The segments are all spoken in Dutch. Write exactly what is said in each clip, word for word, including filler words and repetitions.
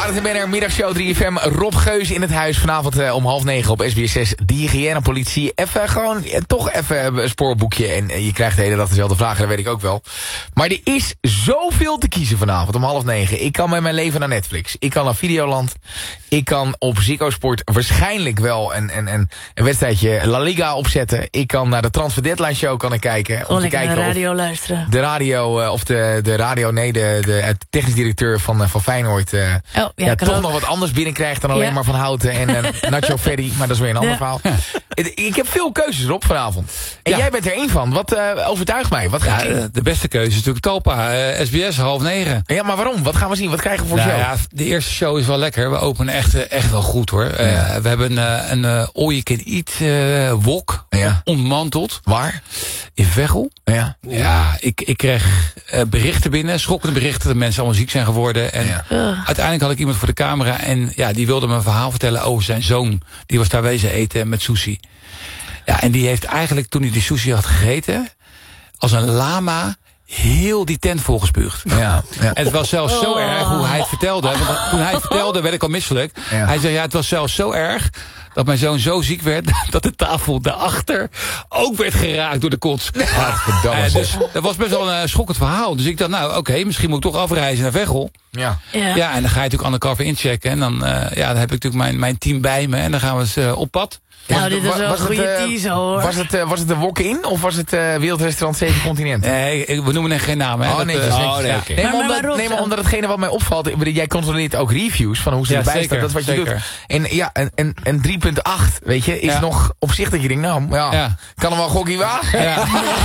Barend en Benner, middagshow drie F M. Rob Geus in het huis. Vanavond uh, om half negen op S B S zes. De hygiënepolitie. Even gewoon, ja, toch even een spoorboekje. En uh, je krijgt de hele dag dezelfde vragen, dat weet ik ook wel. Maar er is zoveel te kiezen vanavond om half negen. Ik kan met mijn leven naar Netflix. Ik kan naar Videoland. Ik kan op Ziggo Sport waarschijnlijk wel een, een, een, een wedstrijdje La Liga opzetten. Ik kan naar de Transfer Deadline Show kan ik kijken. Gewoon om te kijken naar de radio luisteren. De radio, uh, of de, de radio, nee, de, de technisch directeur van, uh, van Feyenoord... Uh, oh, ja, ja, toch ook nog wat anders binnenkrijgt dan alleen ja. maar Van Houten en uh, Nacho Ferry. Maar dat is weer een ander ja. verhaal. Ik heb veel keuzes erop vanavond. En ja. jij bent er één van. Wat uh, overtuigt mij? Wat ga ja, de beste keuze is natuurlijk Talpa. Uh, S B S, half negen. Ja, maar waarom? Wat gaan we zien? Wat krijgen we voor nou, show? Ja, de eerste show is wel lekker. We openen echt, echt wel goed hoor. Uh, ja. We hebben uh, een uh, all you can eat uh, wok. Ja. Ontmanteld. Waar? In Veghel. Ja. Ja, ik, ik kreeg uh, berichten binnen. Schokkende berichten dat mensen allemaal ziek zijn geworden. En ja. uh. uiteindelijk had ik iemand voor de camera. En ja, die wilde me een verhaal vertellen over zijn zoon. Die was daar wezen eten met sushi. Ja, en die heeft eigenlijk, toen hij die sushi had gegeten, als een lama heel die tent volgespuugd. Ja, ja. En het was zelfs oh. zo erg hoe hij het vertelde. Want toen hij het vertelde, werd ik al misselijk. Ja. Hij zei, ja, het was zelfs zo erg dat mijn zoon zo ziek werd dat de tafel daarachter ook werd geraakt door de kots. Ja, uh, dus dat was best wel een schokkend verhaal. Dus ik dacht, nou oké, okay, misschien moet ik toch afreizen naar Veghel. Ja. Ja. ja, en dan ga je natuurlijk undercover inchecken. En dan, uh, ja, dan heb ik natuurlijk mijn, mijn team bij me. En dan gaan we eens uh, op pad. Nou, dit is wel een goede teaser, hoor. Was het, uh, was het de wok in of was het uh, Wereldrestaurant Zeven Continenten? Nee, we noemen er geen naam. Hè. Oh, nee, dat, uh, oh, nee, okay. nee, maar, maar, omdat, nee, maar omdat hetgene wat mij opvalt, jij controleert ook reviews van hoe ze ja, erbij staan. Dat is wat je zeker. doet. En ja, en, en, en drie komma acht, weet je, is ja. nog op zich dat je denkt, nou, ja, ja. kan hem wel gokkie wagen. Ja.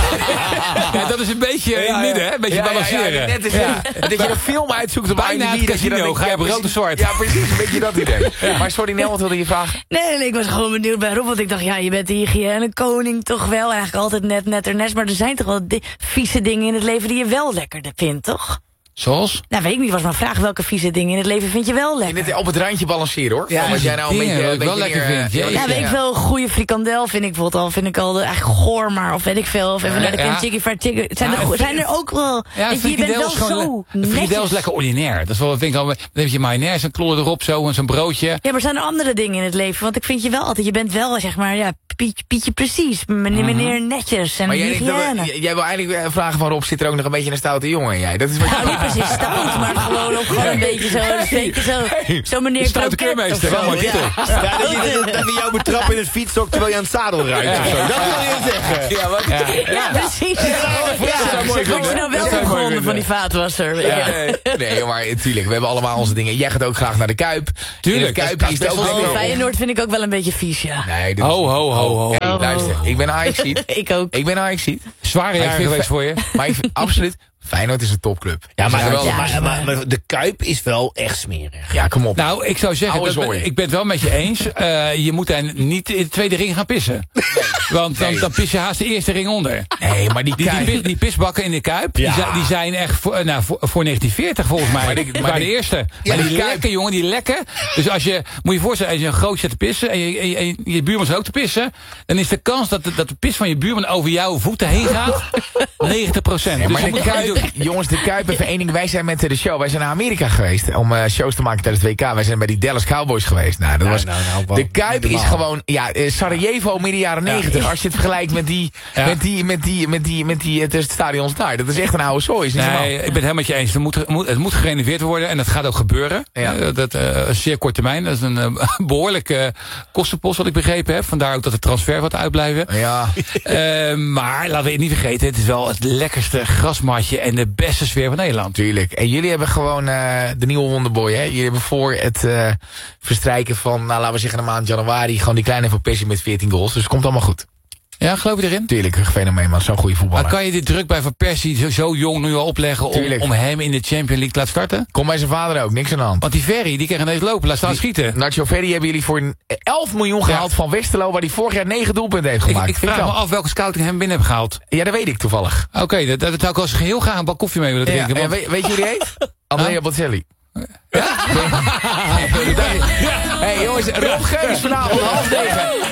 ja, dat is een beetje in het midden, hè? Een beetje ja, balanceren. Ja, ja, net is ja. Dat je een film uitzoekt op bijna het casino, ga je op rood en zwart. Ja, precies, een beetje dat idee. Ja. Maar sorry, Nel, wat wilde je vragen? Nee, nee, ik was gewoon benieuwd bij Rob, want ik dacht, ja, je bent de hygiënekoning toch wel. Eigenlijk altijd net, net er nest. Maar er zijn toch wel di- vieze dingen in het leven die je wel lekkerder vindt, toch? Zoals? Nou, weet ik niet. Was mijn vraag. Welke vieze dingen in het leven vind je wel lekker? In het, op het randje balanceren, hoor. Ja, als jij nou een dingen, beetje, wat ik wel beetje lekker vind. Ja, ja, weet ik veel. Goede frikandel vind ik bijvoorbeeld al. Vind ik al de, eigenlijk goor, maar of weet ik veel. Of even ja, naar de ja. Kentucky Fried Chicken. Zijn, ja, er, zijn er ook wel... Ja, weet je, je bent wel zo Een frikandel is lekker ordinair. Dat is wel, vind ik al, dan heb je mayonaise, een klodder erop, zo, en zo'n broodje. Ja, maar zijn er andere dingen in het leven? Want ik vind je wel altijd, je bent wel, zeg maar, ja, Pietje, Pietje precies. Meneer, meneer netjes en hygiëne. Dat, jij wil eigenlijk vragen van Rob, zit er ook nog een beetje een stoute jongen in jij? Dat is wat nou, niet precies stout, maar gewoon ook gewoon een beetje zo, een beetje zo, zo meneer stoute keurmeester. Ja, ja. ja, dat je dat die jou betrapt in het fietsstok terwijl je aan het zadel rijdt ja. of zo. Dat wil je zeggen. Ja, wat? Ja, ja. ja precies. Ja, ja, Word je nou wel begonnen van die vaatwasser? Ja. Nee, nee, maar natuurlijk, we hebben allemaal onze dingen. Jij gaat ook graag naar de Kuip. Tuurlijk. De Kuip is het ook wel. Feyenoord vind ik ook wel een beetje vies, ja. Nee, ho, ho, ho, ho. Hey, luister, ik ben Ajaxiet. Ik ook. Ik ben Ajaxiet. Zware jaren geweest voor je. Maar ik vind, absoluut, Feyenoord is een topclub. Ja, maar, wel, ja, maar, maar, maar de Kuip is wel echt smerig. Ja, kom op. Nou, ik zou zeggen, dat, ik ben het wel met je eens. Uh, je moet daar niet in de tweede ring gaan pissen. Nee. Want dan, nee. dan pis je haast de eerste ring onder. Nee, maar die, die, die, die, die pisbakken in de Kuip, ja. die, die zijn echt voor, nou, voor, voor negentien veertig volgens mij. Maar, die, maar die, de eerste. Ja, maar die Kuip. lekken, jongen, die lekken. Dus als je, moet je voorstellen, als je een groot zet te pissen en je, en je, en je, je buurman is ook te pissen, dan is de kans dat de, dat de pis van je buurman over jouw voeten heen gaat negentig procent. Nee, dus maar de Kuip, jongens, de Kuip, even één ding. Wij zijn met de show, wij zijn naar Amerika geweest om uh, shows te maken tijdens het W K. Wij zijn bij die Dallas Cowboys geweest. Nou, dat nou, was, nou, nou, de Kuip is gewoon, ja, Sarajevo midden jaren negentig. Ja. Als je het vergelijkt met die, ja. met die, met die, met die, met die, het stadions daar. Dat is echt een oude zooi. Nee, ik ben het helemaal met je eens. Het moet, het moet gerenoveerd worden en dat gaat ook gebeuren. Ja. Uh, dat uh, zeer kort termijn. Dat is een uh, behoorlijke uh, kostenpost wat ik begrepen heb. Vandaar ook dat de transfer wat uitblijven. Ja. Uh, maar laten we het niet vergeten. Het is wel het lekkerste grasmatje en de beste sfeer van Nederland. Tuurlijk. En jullie hebben gewoon uh, de nieuwe wonderboy, hè? Jullie hebben voor het uh, verstrijken van, nou, laten we zeggen, de maand januari gewoon die kleine Van Persie met veertien goals. Dus het komt allemaal goed. Ja, geloof je erin? Tuurlijk, een fenomeen, man. Zo'n goede voetballer. Maar kan je dit druk bij Van Persie zo, zo jong nu al opleggen om, om hem in de Champions League te laten starten? Kom bij zijn vader ook, niks aan de hand. Want die Ferry, die kreeg ineens lopen, laat staan die, schieten. Nacho Ferry hebben jullie voor elf miljoen gehaald ja. van Westerlo, waar hij vorig jaar negen doelpunten heeft gemaakt. Ik, ik vraag me af welke scouting hem binnen heeft gehaald. Ja, dat weet ik toevallig. Oké, okay, dat, dat zou ik als heel graag een bak koffie mee willen drinken. Ja, want... weet, weet je hoe die heet? Andrea Bocelli. Ja? Ja. Hey jongens, Rob Geus vanavond half negen.